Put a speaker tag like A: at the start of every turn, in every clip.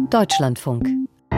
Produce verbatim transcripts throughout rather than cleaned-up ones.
A: Deutschlandfunk.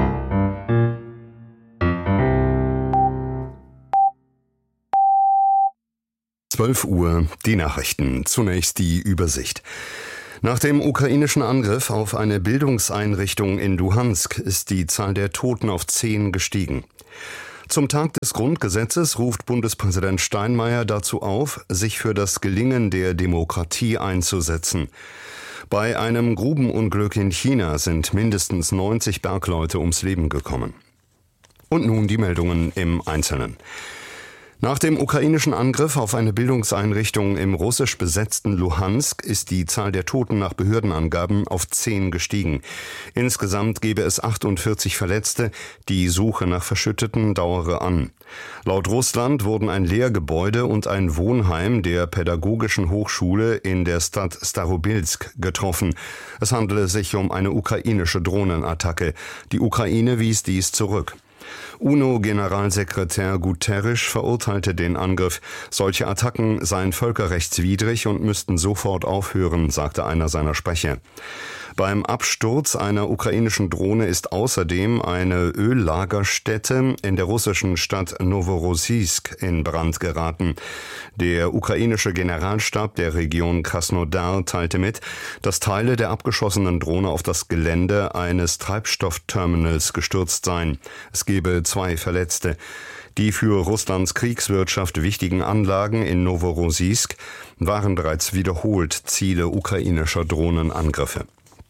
B: zwölf Uhr, die Nachrichten. Zunächst die Übersicht. Nach dem ukrainischen Angriff auf eine Bildungseinrichtung in Luhansk ist die Zahl der Toten auf zehn gestiegen. Zum Tag des Grundgesetzes ruft Bundespräsident Steinmeier dazu auf, sich für das Gelingen der Demokratie einzusetzen. Bei einem Grubenunglück in China sind mindestens neunzig Bergleute ums Leben gekommen. Und nun die Meldungen im Einzelnen. Nach dem ukrainischen Angriff auf eine Bildungseinrichtung im russisch besetzten Luhansk ist die Zahl der Toten nach Behördenangaben auf zehn gestiegen. Insgesamt gebe es achtundvierzig Verletzte. Die Suche nach Verschütteten dauere an. Laut Russland wurden ein Lehrgebäude und ein Wohnheim der Pädagogischen Hochschule in der Stadt Starobilsk getroffen. Es handele sich um eine ukrainische Drohnenattacke. Die Ukraine wies dies zurück. UNO-Generalsekretär Guterres verurteilte den Angriff. Solche Attacken seien völkerrechtswidrig und müssten sofort aufhören, sagte einer seiner Sprecher. Beim Absturz einer ukrainischen Drohne ist außerdem eine Öllagerstätte in der russischen Stadt Novorossiysk in Brand geraten. Der ukrainische Generalstab der Region Krasnodar teilte mit, dass Teile der abgeschossenen Drohne auf das Gelände eines Treibstoffterminals gestürzt seien. Es gebe zwei Verletzte. Die für Russlands Kriegswirtschaft wichtigen Anlagen in Novorossiysk waren bereits wiederholt Ziele ukrainischer Drohnenangriffe.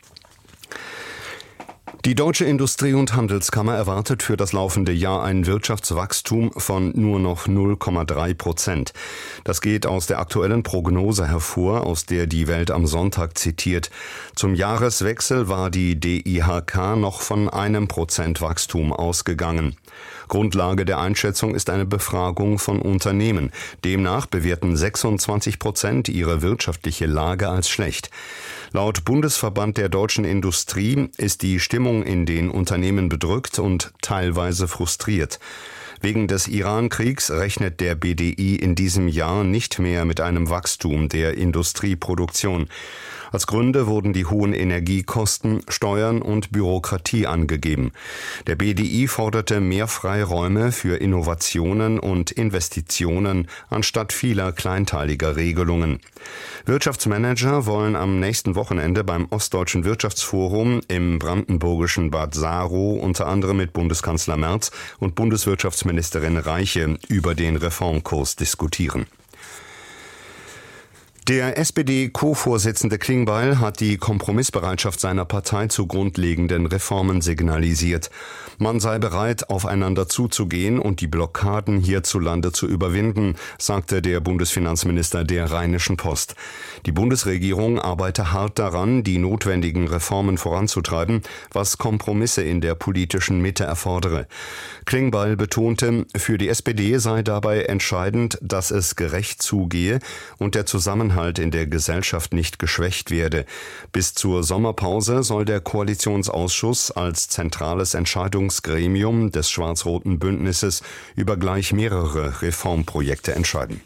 B: Die Deutsche Industrie- und Handelskammer erwartet für das laufende Jahr ein Wirtschaftswachstum von nur noch null Komma drei Prozent. Das geht aus der aktuellen Prognose hervor, aus der die Welt am Sonntag zitiert. Zum Jahreswechsel war die D I H K noch von einem Prozent Wachstum ausgegangen. Grundlage der Einschätzung ist eine Befragung von Unternehmen. Demnach bewerten sechsundzwanzig Prozent ihre wirtschaftliche Lage als schlecht. Laut Bundesverband der deutschen Industrie ist die Stimmung in den Unternehmen bedrückt und teilweise frustriert. Wegen des Iran-Kriegs rechnet der B D I in diesem Jahr nicht mehr mit einem Wachstum der Industrieproduktion. Als Gründe wurden die hohen Energiekosten, Steuern und Bürokratie angegeben. Der B D I forderte mehr Freiräume für Innovationen und Investitionen anstatt vieler kleinteiliger Regelungen. Wirtschaftsmanager wollen am nächsten Wochenende beim Ostdeutschen Wirtschaftsforum im brandenburgischen Bad Saarow unter anderem mit Bundeskanzler Merz und Bundeswirtschaftsministerin Reiche über den Reformkurs diskutieren. Der S P D-Co-Vorsitzende Klingbeil hat die Kompromissbereitschaft seiner Partei zu grundlegenden Reformen signalisiert. Man sei bereit, aufeinander zuzugehen und die Blockaden hierzulande zu überwinden, sagte der Bundesfinanzminister der Rheinischen Post. Die Bundesregierung arbeite hart daran, die notwendigen Reformen voranzutreiben, was Kompromisse in der politischen Mitte erfordere. Klingbeil betonte, für die S P D sei dabei entscheidend, dass es gerecht zugehe und der Zusammenhalt in der Gesellschaft nicht geschwächt werde. Bis zur Sommerpause soll der Koalitionsausschuss als zentrales Entscheidungsgremium des schwarz-roten Bündnisses über gleich mehrere Reformprojekte entscheiden.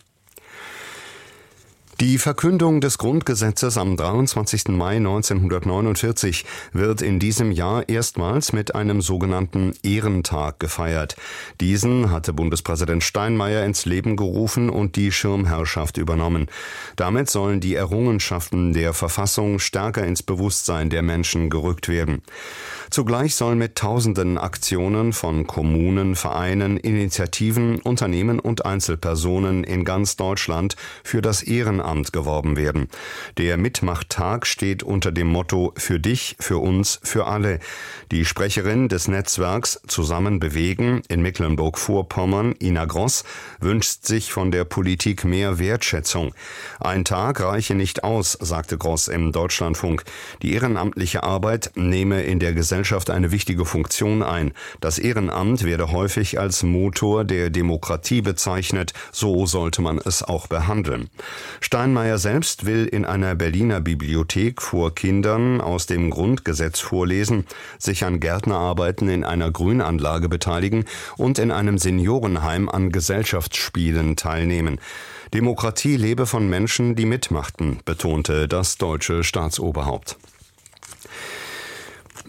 B: Die Verkündung des Grundgesetzes am dreiundzwanzigsten Mai neunzehnhundertneunundvierzig wird in diesem Jahr erstmals mit einem sogenannten Ehrentag gefeiert. Diesen hatte Bundespräsident Steinmeier ins Leben gerufen und die Schirmherrschaft übernommen. Damit sollen die Errungenschaften der Verfassung stärker ins Bewusstsein der Menschen gerückt werden. Zugleich soll mit tausenden Aktionen von Kommunen, Vereinen, Initiativen, Unternehmen und Einzelpersonen in ganz Deutschland für das Ehrenamt geworben werden. Der Mitmachttag steht unter dem Motto „Für dich, für uns, für alle“. Die Sprecherin des Netzwerks Zusammen bewegen in Mecklenburg-Vorpommern, Ina Gross, wünscht sich von der Politik mehr Wertschätzung. Ein Tag reiche nicht aus, sagte Gross im Deutschlandfunk. Die ehrenamtliche Arbeit nehme in der Gesellschaft eine wichtige Funktion ein. Das Ehrenamt werde häufig als Motor der Demokratie bezeichnet. So sollte man es auch behandeln. Steinmeier selbst will in einer Berliner Bibliothek vor Kindern aus dem Grundgesetz vorlesen, sich an Gärtnerarbeiten in einer Grünanlage beteiligen und in einem Seniorenheim an Gesellschaftsspielen teilnehmen. Demokratie lebe von Menschen, die mitmachten, betonte das deutsche Staatsoberhaupt.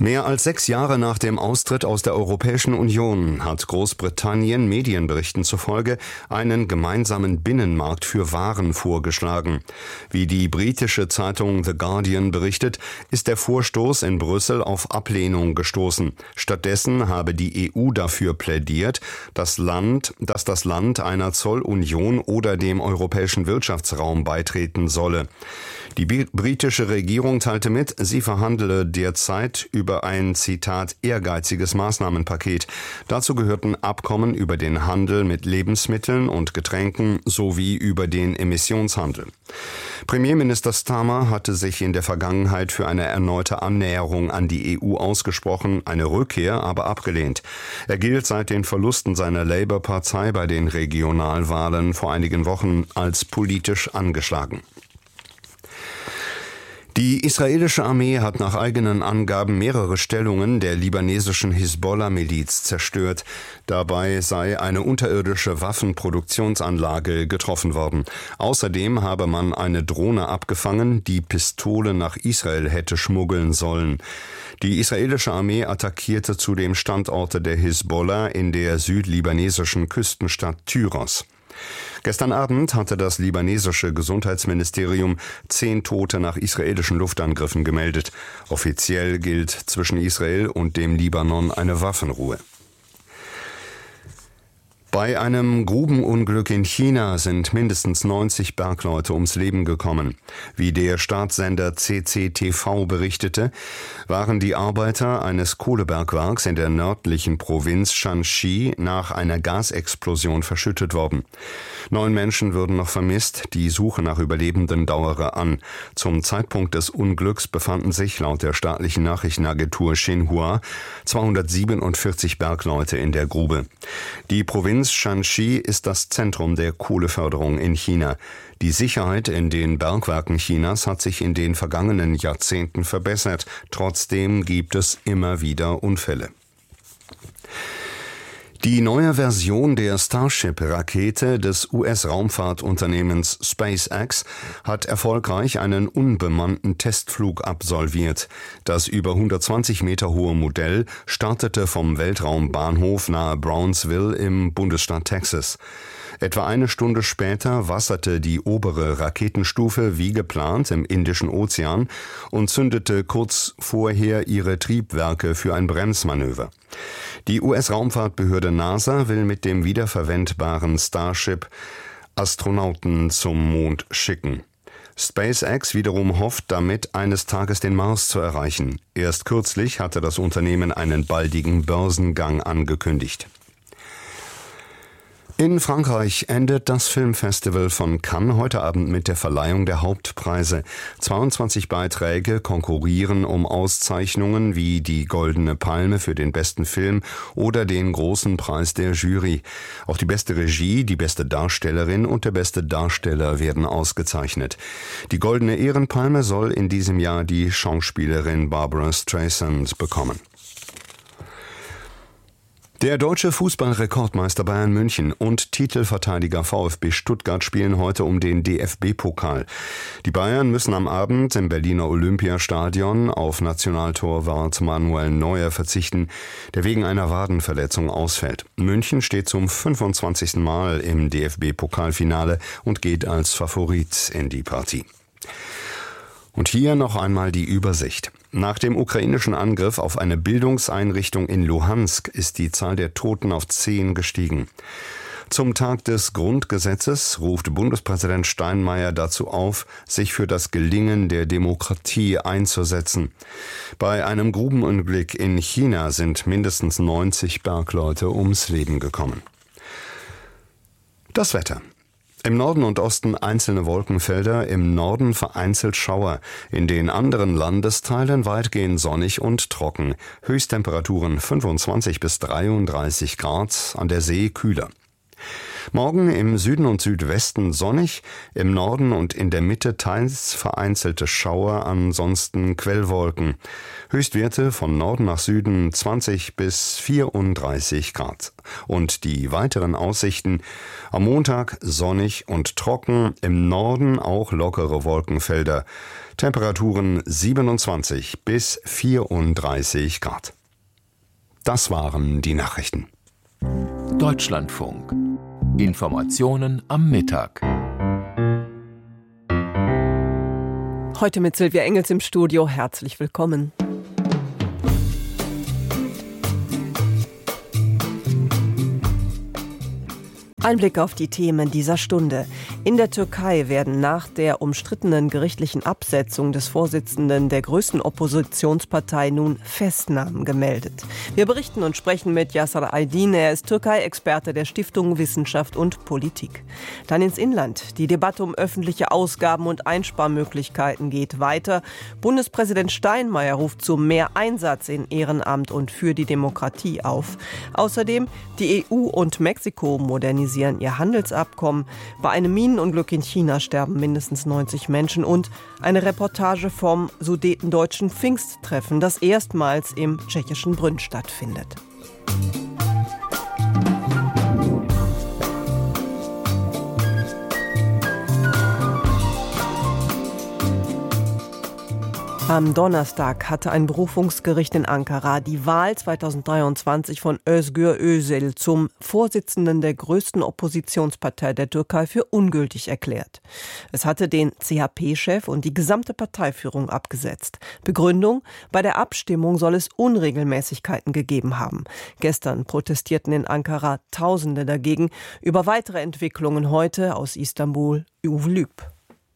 B: Mehr als sechs Jahre nach dem Austritt aus der Europäischen Union hat Großbritannien Medienberichten zufolge einen gemeinsamen Binnenmarkt für Waren vorgeschlagen. Wie die britische Zeitung The Guardian berichtet, ist der Vorstoß in Brüssel auf Ablehnung gestoßen. Stattdessen habe die E U dafür plädiert, das Land, dass das Land einer Zollunion oder dem europäischen Wirtschaftsraum beitreten solle. Die britische Regierung teilte mit, sie verhandele derzeit über ein, Zitat, ehrgeiziges Maßnahmenpaket. Dazu gehörten Abkommen über den Handel mit Lebensmitteln und Getränken sowie über den Emissionshandel. Premierminister Starmer hatte sich in der Vergangenheit für eine erneute Annäherung an die E U ausgesprochen, eine Rückkehr aber abgelehnt. Er gilt seit den Verlusten seiner Labour-Partei bei den Regionalwahlen vor einigen Wochen als politisch angeschlagen. Die israelische Armee hat nach eigenen Angaben mehrere Stellungen der libanesischen Hisbollah-Miliz zerstört. Dabei sei eine unterirdische Waffenproduktionsanlage getroffen worden. Außerdem habe man eine Drohne abgefangen, die Pistolen nach Israel hätte schmuggeln sollen. Die israelische Armee attackierte zudem Standorte der Hisbollah in der südlibanesischen Küstenstadt Tyros. Gestern Abend hatte das libanesische Gesundheitsministerium zehn Tote nach israelischen Luftangriffen gemeldet. Offiziell gilt zwischen Israel und dem Libanon eine Waffenruhe. Bei einem Grubenunglück in China sind mindestens neunzig Bergleute ums Leben gekommen. Wie der Staatssender C C T V berichtete, waren die Arbeiter eines Kohlebergwerks in der nördlichen Provinz Shanxi nach einer Gasexplosion verschüttet worden. Neun Menschen würden noch vermisst, die Suche nach Überlebenden dauere an. Zum Zeitpunkt des Unglücks befanden sich laut der staatlichen Nachrichtenagentur Xinhua zweihundertsiebenundvierzig Bergleute in der Grube. Die Provinz Shanxi ist das Zentrum der Kohleförderung in China. Die Sicherheit in den Bergwerken Chinas hat sich in den vergangenen Jahrzehnten verbessert. Trotzdem gibt es immer wieder Unfälle. Die neue Version der Starship-Rakete des U S-Raumfahrtunternehmens SpaceX hat erfolgreich einen unbemannten Testflug absolviert. Das über hundertzwanzig Meter hohe Modell startete vom Weltraumbahnhof nahe Brownsville im Bundesstaat Texas. Etwa eine Stunde später wasserte die obere Raketenstufe wie geplant im Indischen Ozean und zündete kurz vorher ihre Triebwerke für ein Bremsmanöver. Die U S-Raumfahrtbehörde NASA will mit dem wiederverwendbaren Starship Astronauten zum Mond schicken. SpaceX wiederum hofft damit, eines Tages den Mars zu erreichen. Erst kürzlich hatte das Unternehmen einen baldigen Börsengang angekündigt. In Frankreich endet das Filmfestival von Cannes heute Abend mit der Verleihung der Hauptpreise. zweiundzwanzig Beiträge konkurrieren um Auszeichnungen wie die Goldene Palme für den besten Film oder den Großen Preis der Jury. Auch die beste Regie, die beste Darstellerin und der beste Darsteller werden ausgezeichnet. Die Goldene Ehrenpalme soll in diesem Jahr die Schauspielerin Barbara Streisand bekommen. Der deutsche Fußballrekordmeister Bayern München und Titelverteidiger VfB Stuttgart spielen heute um den D F B-Pokal. Die Bayern müssen am Abend im Berliner Olympiastadion auf Nationaltorwart Manuel Neuer verzichten, der wegen einer Wadenverletzung ausfällt. München steht zum fünfundzwanzigsten Mal im D F B-Pokalfinale und geht als Favorit in die Partie. Und hier noch einmal die Übersicht. Nach dem ukrainischen Angriff auf eine Bildungseinrichtung in Luhansk ist die Zahl der Toten auf zehn gestiegen. Zum Tag des Grundgesetzes ruft Bundespräsident Steinmeier dazu auf, sich für das Gelingen der Demokratie einzusetzen. Bei einem Grubenunglück in China sind mindestens neunzig Bergleute ums Leben gekommen. Das Wetter. Im Norden und Osten einzelne Wolkenfelder, im Norden vereinzelt Schauer, in den anderen Landesteilen weitgehend sonnig und trocken. Höchsttemperaturen fünfundzwanzig bis dreiunddreißig Grad, an der See kühler. Morgen im Süden und Südwesten sonnig, im Norden und in der Mitte teils vereinzelte Schauer, ansonsten Quellwolken. Höchstwerte von Norden nach Süden zwanzig bis vierunddreißig Grad. Und die weiteren Aussichten: am Montag sonnig und trocken, im Norden auch lockere Wolkenfelder. Temperaturen siebenundzwanzig bis vierunddreißig Grad. Das waren die Nachrichten.
A: Deutschlandfunk. Informationen am Mittag.
C: Heute mit Silvia Engels im Studio. Herzlich willkommen. Ein Blick auf die Themen dieser Stunde. In der Türkei werden nach der umstrittenen gerichtlichen Absetzung des Vorsitzenden der größten Oppositionspartei nun Festnahmen gemeldet. Wir berichten und sprechen mit Yasar Aydin. Er ist Türkei-Experte der Stiftung Wissenschaft und Politik. Dann ins Inland. Die Debatte um öffentliche Ausgaben und Einsparmöglichkeiten geht weiter. Bundespräsident Steinmeier ruft zu mehr Einsatz in Ehrenamt und für die Demokratie auf. Außerdem die E U und Mexiko modernisieren ihr Handelsabkommen. Bei einem Minenunglück in China sterben mindestens neunzig Menschen und eine Reportage vom Sudetendeutschen Pfingsttreffen, das erstmals im tschechischen Brünn stattfindet. Am Donnerstag hatte ein Berufungsgericht in Ankara die Wahl zweitausenddreiundzwanzig von Özgür Özel zum Vorsitzenden der größten Oppositionspartei der Türkei für ungültig erklärt. Es hatte den C H P-Chef und die gesamte Parteiführung abgesetzt. Begründung: Bei der Abstimmung soll es Unregelmäßigkeiten gegeben haben. Gestern protestierten in Ankara Tausende dagegen. Über weitere Entwicklungen heute aus Istanbul, Uwe Lüb.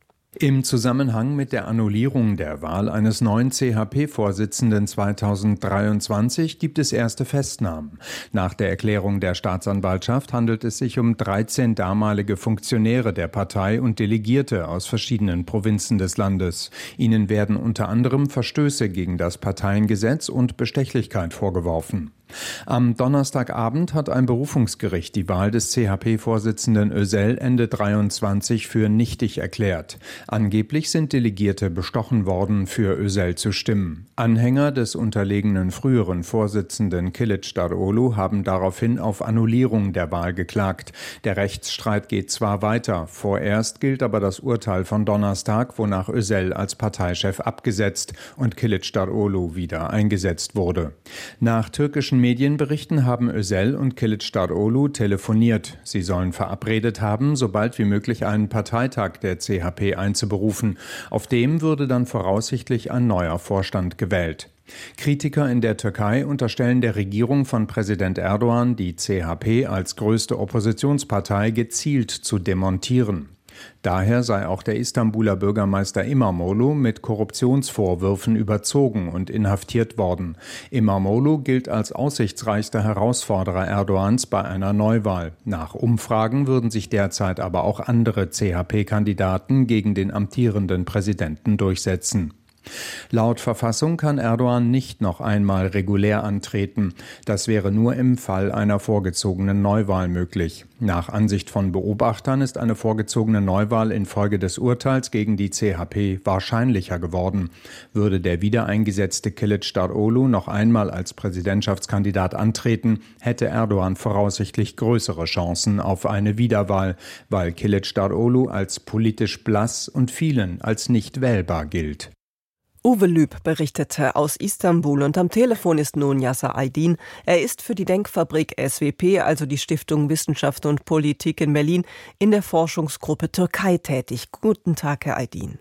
D: Im Zusammenhang mit der Annullierung der Wahl eines neuen C H P-Vorsitzenden zweitausenddreiundzwanzig gibt es erste Festnahmen. Nach der Erklärung der Staatsanwaltschaft handelt es sich um dreizehn damalige Funktionäre der Partei und Delegierte aus verschiedenen Provinzen des Landes. Ihnen werden unter anderem Verstöße gegen das Parteiengesetz und Bestechlichkeit vorgeworfen. Am Donnerstagabend hat ein Berufungsgericht die Wahl des C H P-Vorsitzenden Özel Ende dreiundzwanzig für nichtig erklärt. Angeblich sind Delegierte bestochen worden, für Özel zu stimmen. Anhänger des unterlegenen früheren Vorsitzenden Kılıçdaroğlu haben daraufhin auf Annullierung der Wahl geklagt. Der Rechtsstreit geht zwar weiter, vorerst gilt aber das Urteil von Donnerstag, wonach Özel als Parteichef abgesetzt und Kılıçdaroğlu wieder eingesetzt wurde. Nach türkischen Medienberichten haben Özel und Kılıçdaroğlu telefoniert. Sie sollen verabredet haben, sobald wie möglich einen Parteitag der C H P einzuberufen. Auf dem würde dann voraussichtlich ein neuer Vorstand gewählt. Kritiker in der Türkei unterstellen der Regierung von Präsident Erdogan, die C H P als größte Oppositionspartei gezielt zu demontieren. Daher sei auch der Istanbuler Bürgermeister İmamoğlu mit Korruptionsvorwürfen überzogen und inhaftiert worden. İmamoğlu gilt als aussichtsreichster Herausforderer Erdogans bei einer Neuwahl. Nach Umfragen würden sich derzeit aber auch andere C H P-Kandidaten gegen den amtierenden Präsidenten durchsetzen. Laut Verfassung kann Erdogan nicht noch einmal regulär antreten. Das wäre nur im Fall einer vorgezogenen Neuwahl möglich. Nach Ansicht von Beobachtern ist eine vorgezogene Neuwahl infolge des Urteils gegen die C H P wahrscheinlicher geworden. Würde der wiedereingesetzte Kılıçdaroğlu noch einmal als Präsidentschaftskandidat antreten, hätte Erdogan voraussichtlich größere Chancen auf eine Wiederwahl, weil Kılıçdaroğlu als politisch blass und vielen als nicht wählbar gilt.
C: Uwe Lüb berichtete aus Istanbul und am Telefon ist nun Yasar Aydin. Er ist für die Denkfabrik S W P, also die Stiftung Wissenschaft und Politik in Berlin, in der Forschungsgruppe Türkei tätig. Guten Tag, Herr Aydin.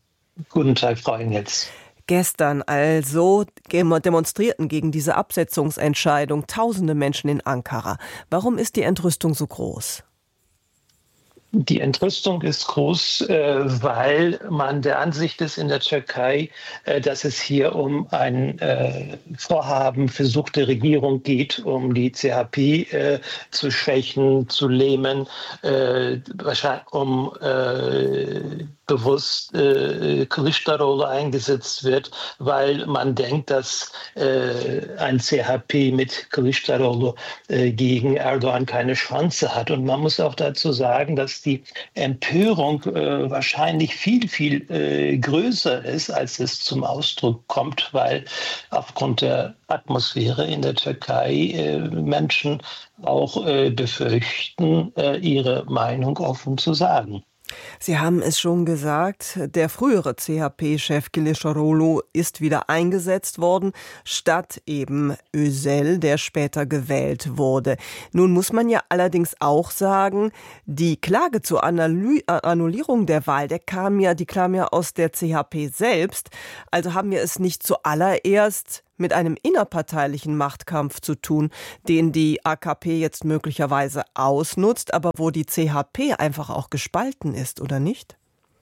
E: Guten Tag, Frau Engels.
C: Gestern also demonstrierten gegen diese Absetzungsentscheidung tausende Menschen in Ankara. Warum ist die Entrüstung so groß?
E: Die Entrüstung ist groß, äh, weil man der Ansicht ist in der Türkei, äh, dass es hier um ein äh, Vorhaben versuchte Regierung geht, um die C H P äh, zu schwächen, zu lähmen, äh, wahrscheinlich um äh, bewusst äh, Kılıçdaroğlu eingesetzt wird, weil man denkt, dass äh, ein C H P mit Kılıçdaroğlu äh, gegen Erdogan keine Chance hat. Und man muss auch dazu sagen, dass die Empörung äh, wahrscheinlich viel, viel äh, größer ist, als es zum Ausdruck kommt, weil aufgrund der Atmosphäre in der Türkei äh, Menschen auch äh, befürchten, äh, ihre Meinung offen zu sagen.
C: Sie haben es schon gesagt, der frühere C H P-Chef Kılıçdaroğlu ist wieder eingesetzt worden, statt eben Özel, der später gewählt wurde. Nun muss man ja allerdings auch sagen, die Klage zur Annullierung der Wahl, der kam ja, die kam ja aus der C H P selbst. Also haben wir es nicht zuallererst mit einem innerparteilichen Machtkampf zu tun, den die A K P jetzt möglicherweise ausnutzt, aber wo die C H P einfach auch gespalten ist, oder nicht?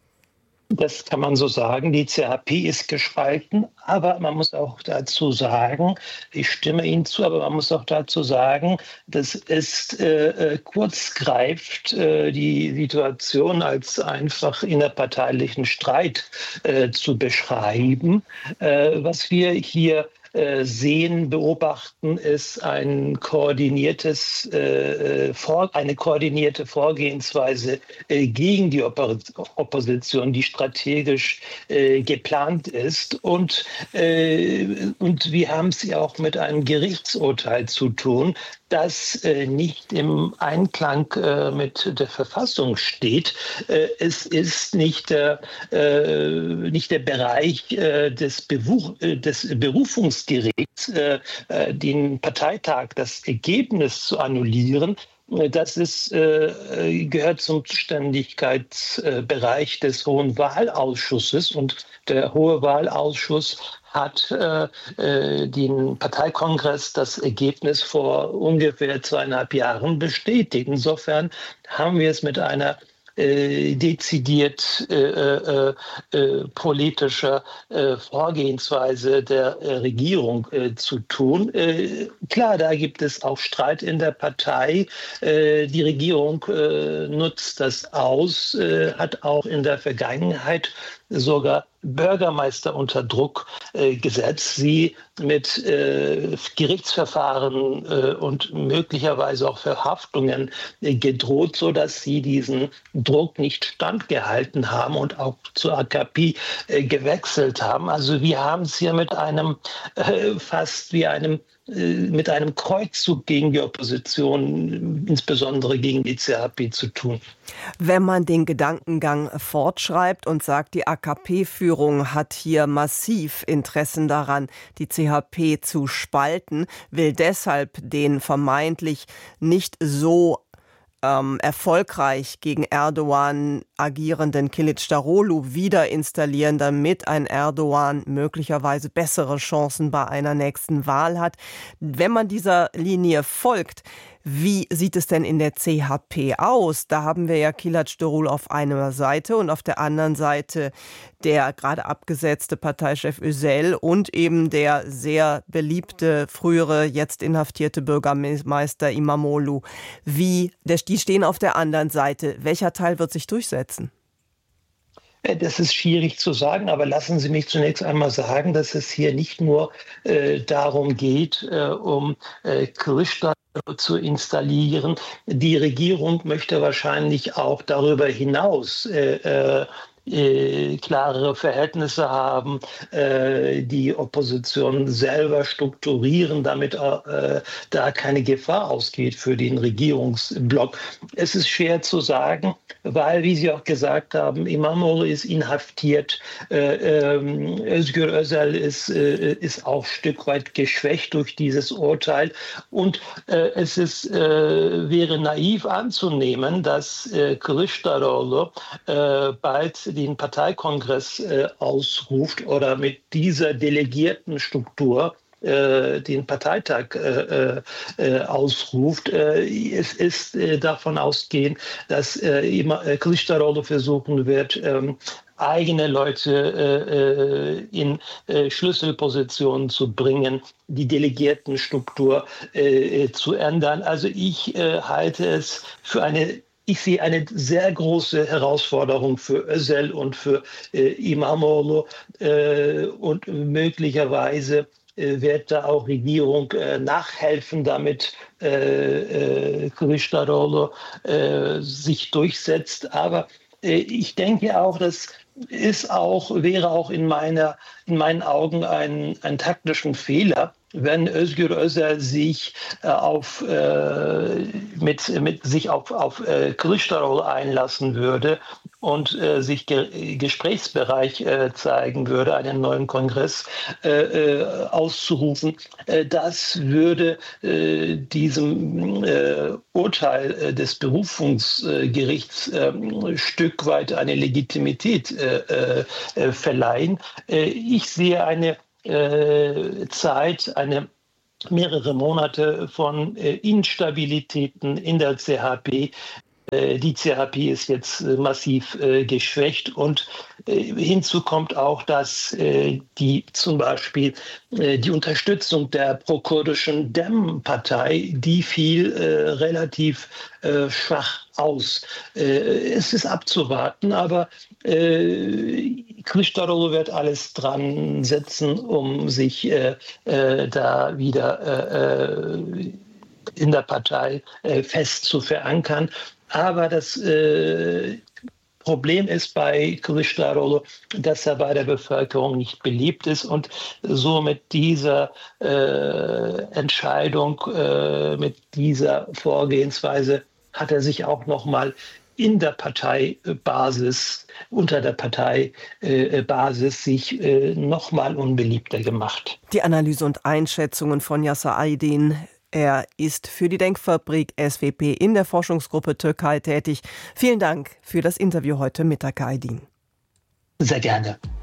E: Das kann man so sagen. Die C H P ist gespalten, aber man muss auch dazu sagen, ich stimme Ihnen zu, aber man muss auch dazu sagen, dass es äh, kurz greift, äh, die Situation als einfach innerparteilichen Streit äh, zu beschreiben. Äh, was wir hier sehen, beobachten, ist ein koordiniertes, äh, vor, eine koordinierte Vorgehensweise äh, gegen die Opposition, die strategisch äh, geplant ist. Und, äh, und wir haben es ja auch mit einem Gerichtsurteil zu tun, das äh, nicht im Einklang äh, mit der Verfassung steht. Äh, es ist nicht der, äh, nicht der Bereich äh, des, Bewu- äh, des Berufungsgerichts, äh, äh, den Parteitag, das Ergebnis zu annullieren. Das ist, äh, gehört zum Zuständigkeitsbereich des Hohen Wahlausschusses, und der Hohe Wahlausschuss hat äh, den Parteikongress das Ergebnis vor ungefähr zweieinhalb Jahren bestätigt. Insofern haben wir es mit einer äh, dezidiert äh, äh, äh, politischer äh, Vorgehensweise der äh, Regierung äh, zu tun. Äh, klar, da gibt es auch Streit in der Partei. Äh, die Regierung äh, nutzt das aus, äh, hat auch in der Vergangenheit sogar Bürgermeister unter Druck äh, gesetzt, sie mit äh, Gerichtsverfahren äh, und möglicherweise auch Verhaftungen äh, gedroht, sodass sie diesen Druck nicht standgehalten haben und auch zur A K P äh, gewechselt haben. Also wir haben es hier mit einem äh, fast wie einem mit einem Kreuzzug gegen die Opposition, insbesondere gegen die C H P, zu tun.
C: Wenn man den Gedankengang fortschreibt und sagt, die A K P-Führung hat hier massiv Interessen daran, die C H P zu spalten, will deshalb den vermeintlich nicht so Ähm, erfolgreich gegen Erdogan agierenden Kılıçdaroğlu wieder installieren, damit ein Erdogan möglicherweise bessere Chancen bei einer nächsten Wahl hat. Wenn man dieser Linie folgt, wie sieht es denn in der C H P aus? Da haben wir ja Kılıçdaroğlu auf einer Seite und auf der anderen Seite der gerade abgesetzte Parteichef Özel und eben der sehr beliebte, frühere, jetzt inhaftierte Bürgermeister İmamoğlu. Wie, die stehen auf der anderen Seite. Welcher Teil wird sich durchsetzen?
E: Das ist schwierig zu sagen, aber lassen Sie mich zunächst einmal sagen, dass es hier nicht nur äh, darum geht, äh, um äh, Kılıçdaroğlu zu installieren. Die Regierung möchte wahrscheinlich auch darüber hinaus äh, äh, Äh, klarere Verhältnisse haben, äh, die Opposition selber strukturieren, damit äh, da keine Gefahr ausgeht für den Regierungsblock. Es ist schwer zu sagen, weil, wie Sie auch gesagt haben, İmamoğlu ist inhaftiert, äh, äh, Özgür Özel ist, äh, ist auch ein Stück weit geschwächt durch dieses Urteil, und äh, es ist, äh, wäre naiv anzunehmen, dass äh, Kılıçdaroğlu äh, bald den Parteikongress äh, ausruft oder mit dieser Delegiertenstruktur äh, den Parteitag äh, äh, ausruft. Äh, es ist äh, davon ausgehen, dass äh, äh, Kılıçdaroğlu versuchen wird, ähm, eigene Leute äh, in äh, Schlüsselpositionen zu bringen, die Delegiertenstruktur äh, zu ändern. Also ich äh, halte es für eine ich sehe eine sehr große Herausforderung für Özel und für äh, İmamoğlu äh, und möglicherweise äh, wird da auch Regierung äh, nachhelfen, damit äh, äh, Kılıçdaroğlu äh, sich durchsetzt. Aber äh, ich denke auch, dass ist auch, wäre auch in, meiner, in meinen Augen ein, ein taktischen Fehler, wenn Özgür Özel sich äh, auf, äh, mit, mit sich auf, auf äh, Kılıçdaroğlu einlassen würde und äh, sich ge- Gesprächsbereich äh, zeigen würde, einen neuen Kongress äh, äh, auszurufen. Äh, das würde äh, diesem äh, Urteil äh, des Berufungsgerichts äh, ein Stück weit eine Legitimität äh, äh, verleihen. Äh, ich sehe eine äh, Zeit, eine mehrere Monate von äh, Instabilitäten in der C H P. Die C H P ist jetzt massiv äh, geschwächt und äh, hinzu kommt auch, dass äh, die zum Beispiel äh, die Unterstützung der pro-kurdischen Dem-Partei, die fiel äh, relativ äh, schwach aus. Äh, es ist abzuwarten, aber äh, Kılıçdaroğlu wird alles dran setzen, um sich äh, äh, da wieder äh, in der Partei äh, fest zu verankern. Aber das äh, Problem ist bei Kılıçdaroğlu, dass er bei der Bevölkerung nicht beliebt ist und so mit dieser äh, Entscheidung, äh, mit dieser Vorgehensweise hat er sich auch noch mal in der Parteibasis, unter der Parteibasis sich äh, noch mal unbeliebter gemacht.
C: Die Analyse und Einschätzungen von Yasser Aydin. Er ist für die Denkfabrik S W P in der Forschungsgruppe Türkei tätig. Vielen Dank für das Interview heute Mittag, Aydin.
E: Sehr gerne.